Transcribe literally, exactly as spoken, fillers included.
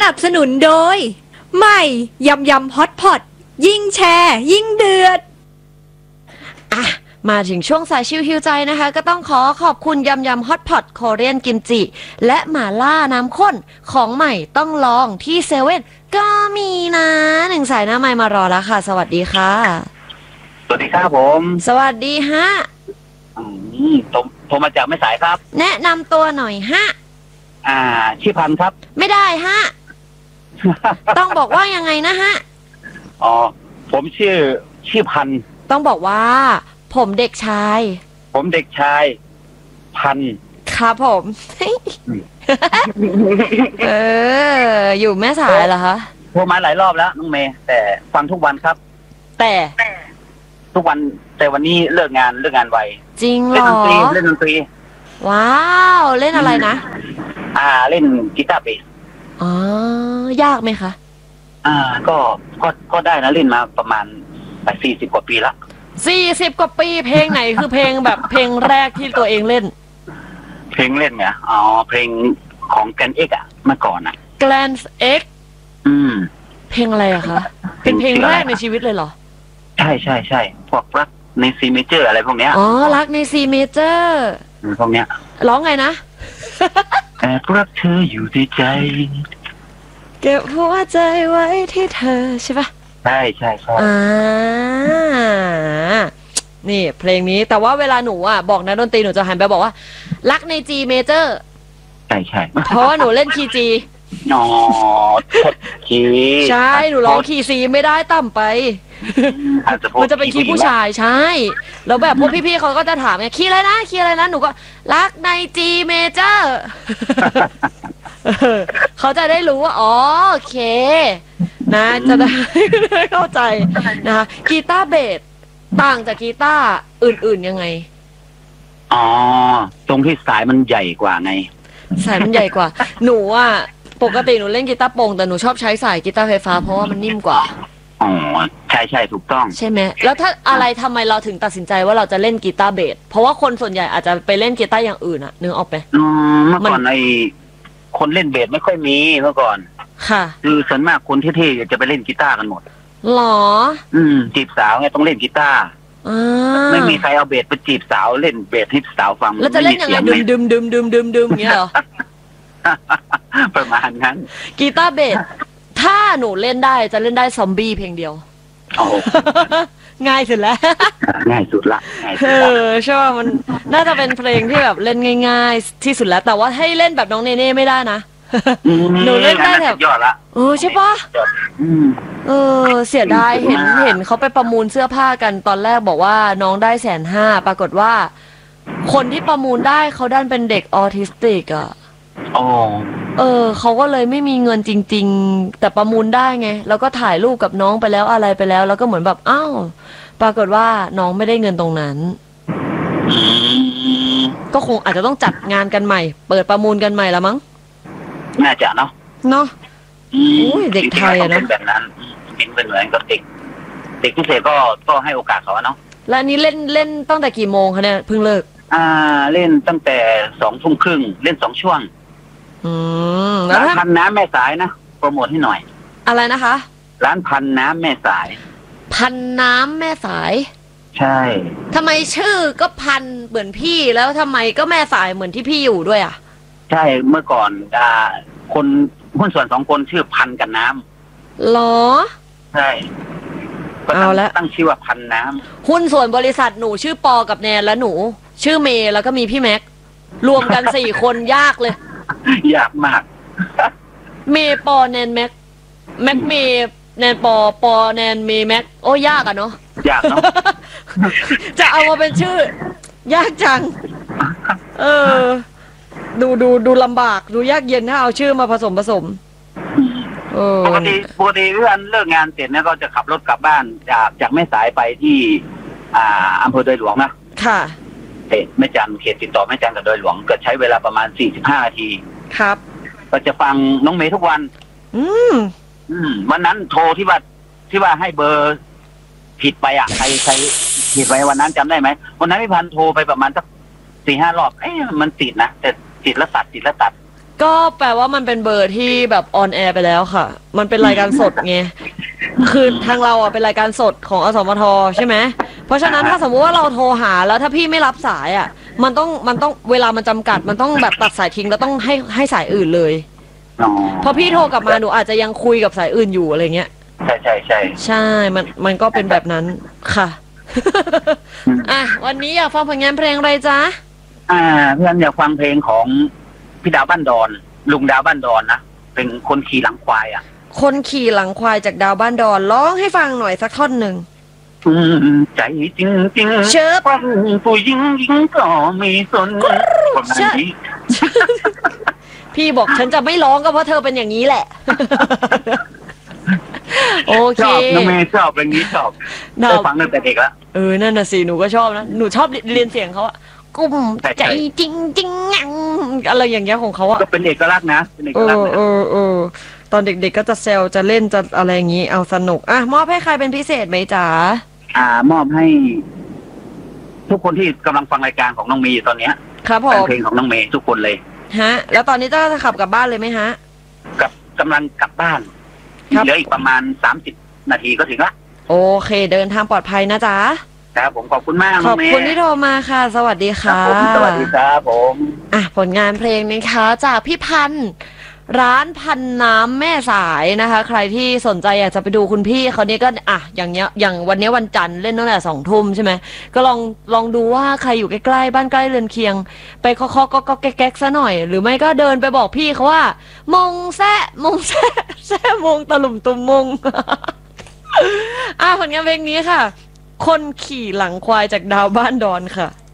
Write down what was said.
นับสนุนโดยใหม่ยำยำฮอตพอตยิ่งแชร์ยิ่งเดือดอ่ะมาถึงช่วงสายชิวฮิวใจนะคะก็ต้องขอขอบคุณยำยำฮอตพอตโคเรียนกิมจิและหม่าล่าน้ำข้นของใหม่ต้องลองที่เซเว่นก็มีนะหนึ่งสายหน้าไมค์มารอแล้วค่ะสวัสดีค่ะสวัสดีครับผมสวัสดีฮะอืมโทรโทรมาจากแม่สายครับแนะนำตัวหน่อยฮะอ่าชื่อพันครับไม่ได้ฮะ ต้องบอกว่ายังไงนะฮะอ๋อผมชื่อชื่อพันต้องบอกว่าผมเด็กชายผมเด็กชายพันครับผม เอออยู่แม่สายเหรอคะโทรมาหลายรอบแล้วน้องเมย์แต่ฟังทุกวันครับแต่ทุกวันแต่วันนี้เลิกงานเลิกงานไวจริงเหรอเล่นดนตรีเล่นดนตรีว้าวเล่นอะไรนะอ่าเล่นกีตาร์เบสอ๋อยากไหมคะอ่าก็ก็ก็ได้นะเล่นมาประมาณไปสี่สิบกว่าปีละสี่สิบกว่าปีเพลงไหนคือเพลงแบบเพลงแรกที่ตัวเองเล่นเพลงเล่นเนี่ยอ๋อเพลงของแกรนเอ็กอะเมื่อก่อนอะแกรนเอ็กอืมเพลงอะไรอะคะเป็นเพลงแรกในชีวิตเลยเหรอใช่ใช่ใช่พวกรักในซีเมเจอร์อะไรพวกเนี้ยอ๋อรักในซีเมเจอร์พวกเนี้ยร้องไงนะแอบรักเธออยู่ในใจเก็บหัวใจไว้ที่เธอใช่ปะใช่ใช่ใช่อ่านี่เพลงนี้แต่ว่าเวลาหนูอ่ะบอกนักดนตรีหนูจะหันไปบอกว่ารักใน G major ใช่ใช่เพราะว่าหนูเล่นคีย์ G อ๋อคีย์ใช่หนูร้องคีย์ C ไม่ได้ต่ำไปมันจะเป็นคีย์ผู้ชายใช่แล้วแบบพวกพี่ๆเขาก็จะถามไงคีย์อะไรนะคีย์อะไรนะหนูก็รักใน G major เขาจะได้รู้ว่าอ๋อโอเคนะจะได้เข้าใจนะคะกีตาร์เบสต่างจากกีตาร์อื่นๆยังไงอ๋อตรงที่สายมันใหญ่กว่าไงสายมันใหญ่กว่าหนูอ่ะปกติหนูเล่นกีตาร์โปร่งแต่หนูชอบใช้สายกีตาร์ไฟฟ้าเพราะว่ามันนิ่มกว่าอ๋อใช่ใช่ถูกต้องใช่ไหมแล้วถ้าอะไรทำไมเราถึงตัดสินใจว่าเราจะเล่นกีตาร์เบสเพราะว่าคนส่วนใหญ่อาจจะไปเล่นกีตาร์อย่างอื่นอะนึกออกไหมอืมเมื่อก่อนไอคนเล่นเบสไม่ค่อยมีเมื่อก่อนค่ะคือส่วนมากคนเท่ๆจะไปเล่นกีตาร์กันหมดหรออืมจีบสาวไงต้องเล่นกีตาร์ไม่มีใครเอาเบสไปจีบสาวเล่นเบสให้สาวฟังแล้วจะเล่นยังไงดึมดึมดึมดึมดึมดึมเงี้ยเหรอประมาณนั้นกีตาร์เบสถ้าหนูเล่นได้จะเล่นได้ซอมบี้เพลงเดียวง่ายสุดแล้วง่ายสุดละเออใช่ป่ะมันน่าจะเป็นเพลงที่แบบเล่นง่ายๆที่สุดแล้วแต่ว่าให้เล่นแบบน้องเนเน่ไม่ได้นะหนูเล่นได้แบบยอดละเออใช่ป่ะเออเสียดายเห็นเห็นเขาไปประมูลเสื้อผ้ากันตอนแรกบอกว่าน้องได้แสนห้าปรากฏว่าคนที่ประมูลได้เขาดันเป็นเด็กออทิสติกอ่ะอ๋อเออเขาก็เลยไม่มีเงินจริงๆแต่ประมูลได้ไงแล้วก็ถ่ายรูปกับน้องไปแล้วอะไรไปแล้วแล้วก็เหมือนแบบอ้าวปรากฏว่าน้องไม่ได้เงินตรงนั้นก็คงอาจจะต้องจัดงานกันใหม่เปิดประมูลกันใหม่ละมั้งน่าจะเนาะเนาะอุ้ยเด็กไทยอะเนาะแบบนั้นเป็นเหมือนกับเด็กเด็กพิเศษก็ก็ให้โอกาสเขาเนาะแล้วนี้เล่นเล่นตั้งแต่กี่โมงคะเนี่ยเพิ่งเลิกอ่าเล่นตั้งแต่สองทุ่มครึ่งเล่นสองช่วงอืมร้านพันน้ำแม่สายนะโปรโมทให้หน่อยอะไรนะคะร้านพันน้ำแม่สายพันน้ำแม่สายใช่ทำไมชื่อก็พันเหมือนพี่แล้วทำไมก็แม่สายเหมือนที่พี่อยู่ด้วยอ่ะใช่เมื่อก่อนอ่าคนหุ้นส่วนสองคนชื่อพันกับน้ำหรอใช่เอาละตั้งชื่อว่าพันน้ำหุ้นส่วนบริษัทหนูชื่อปอกับแนนและหนูชื่อเมย์แล้วก็มีพี่แม็กรวมกันสี่คนยากเลยยากมากเมย์ปอแนนแม็กแม็กเมย์แนนปอปอแนนเมย์แม็กโอ้ยากอะเนาะยากเนาะจะเอามาเป็นชื่อยากจังเออดูดูดูลำบากดูยากเย็นถ้าเอาชื่อมาผสมผสมปกติปกติเพื่อนเลิกงานเสร็จเนี่ยก็จะขับรถกลับบ้านจากจากแม่สายไปที่อ่าอำเภอดอยหลวงนะค่ะเขตแม่จันเขตติดต่อแม่จันกับดอยหลวงก็ใช้เวลาประมาณสี่สิบห้านาทีครับก็จะฟังน้องเมย์ทุกวันอืมอืมวันนั้นโทรที่ว่าที่ว่าให้เบอร์ผิดไปอ่ะใครใครผิดไปวันนั้นจำได้ไหมวันนั้นพี่พันโทรไปประมาณสักสี่ห้ารอบเอ๊ะมันติดนะแต่ติดแล้วตัดติดแล้วตัดก็แปลว่ามันเป็นเบอร์ที่แบบออนแอร์ไปแล้วค่ะ มันเป็นรายการสดไง คือทางเราอ่ะเป็นรายการสดของอสมทใช่ไหม เพราะฉะนั้นถ้าสมมุติว่าเราโทรหาแล้วถ้าพี่ไม่รับสายอ่ะ มันต้องมันต้องเวลามันจำกัดมันต้องแบบตัดสายทิ้งแล้วต้องให้ให้สายอื่นเลยอ๋อพอพี่โทรกลับมาหนูอาจจะยังคุยกับสายอื่นอยู่อะไรเงี้ยใช่ใช่ใช่ใช่ มันมันก็เป็นแบบนั้นค่ะ อ่ะวันนี้อยากฟังผลงานเพลงอะไรจ๊ะอ่าเพื่อนอยากฟังเพลงของพี่ดาวบ้านดอน ลุงดาวบ้านดอนนะเป็นคนขี่หลังควายอ่ะคนขี่หลังควายจากดาวบ้านดอนร้องให้ฟังหน่อยสักท่อนหนึ่งอืมใจจริงจริงเชิบฟังผู้หญิงหญิงก็ไม่สนประมาณนี้พี่บอกฉันจะไม่ร้องก็เพราะเธอเป็นอย่างนี้แหละ โอชเคอบน้องเมย์ชอบเพลงนี้ชอบดาได้วฟังตั้งแต่เด็กแล้วเออนั่นน่ะสิหนูก็ชอบนะหนูชอบเรียนเสียงเขาอะกุ้มใช่ใช่ใจจริงจริงงังอะไรอย่างเงี้ยของเขาอะก็เป็นเอกลักษณ์นะเป็นเอเอกลักษอณ์นะเออเออตอนเด็กๆก็จะแซวจะเล่นจะอะไรอย่างงี้เอาสนุกอ่ะมอบให้ใครเป็นพิเศษไหมจ๊ะอ่ามอบให้ ทุกคนที่กำลังฟังรายการของน้องเมย์อยู่ตอนเนี้ยครับผเป็นมเพลงของน้องเมย์ทุกคนเลยฮะ แล้วตอนนี้จะขับกลับบ้านเลยไหมฮะกับกำลังกลับบ้านครับเหลืออีกประมาณสามสิบนาทีก็ถึงละโอเค เดินทางปลอดภัยนะจ๊ะครับผมขอบคุณมากขน้ออบ งเมย์คุณที่โทรมาค่ะ สวัสดีครัค่ะบผมสวัสดีครับผมอ่ะผลงานเพลงนะคะจากพี่พันธ์ร้านพันน้ำแม่สายนะคะ ใครที่สนใจอยากจะไปดูคุณพี่เขาเนี่ยก็อ่ะอย่างเนี้ยอย่างวันเนี้ยวันจันทร์เล่นตั้งแต่สองทุ่มใช่ไหมก็ลองลองดูว่าใครอยู่ใกล้ๆบ้านใกล้เรือนเคียง ไปเคาะเคาะก็ก็แก๊กๆซะหน่อย หรือไม่ก็เดินไปบอกพี่เขาว่ามงแซะมงแซะแซะมงตะลุมตุมมง อ่ะผลงานเพลงนี้ค่ะ คนขี่หลังควายจากดาวบ้านดอนค่ะ